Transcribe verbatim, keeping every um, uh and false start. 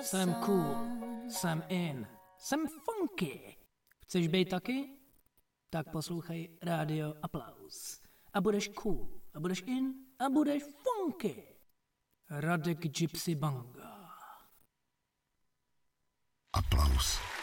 Jsem cool, jsem in, jsem funky. Chceš být taky? Tak poslouchej Rádio Aplaus. A budeš cool, a budeš in, a budeš funky. Radek Gypsy Banga. Aplaus.